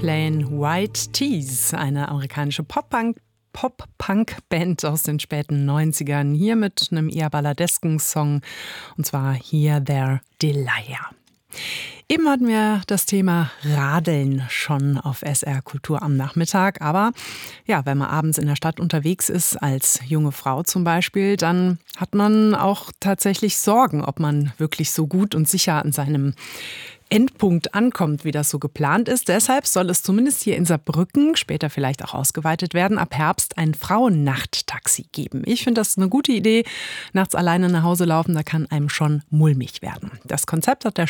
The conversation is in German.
Plain White Tees, eine amerikanische Pop-Punk-Band aus den späten 90ern, hier mit einem eher balladesken Song, und zwar Here There Delia. Eben hatten wir das Thema Radeln schon auf SR Kultur am Nachmittag. Aber ja, wenn man abends in der Stadt unterwegs ist, als junge Frau zum Beispiel, dann hat man auch tatsächlich Sorgen, ob man wirklich so gut und sicher an seinem Endpunkt ankommt, wie das so geplant ist. Deshalb soll es zumindest hier in Saarbrücken, später vielleicht auch ausgeweitet werden, ab Herbst ein Frauennachttaxi geben. Ich finde das eine gute Idee. Nachts alleine nach Hause laufen, da kann einem schon mulmig werden. Das Konzept hat der